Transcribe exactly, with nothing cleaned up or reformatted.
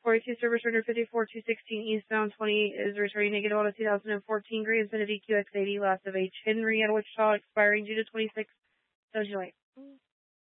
forty-two service runner fifty-four two sixteen eastbound twenty is returning negative on a two thousand fourteen Grey Infiniti Q X eighty, last of H. Henry at Wichita, expiring June twenty-sixth. Don't you wait.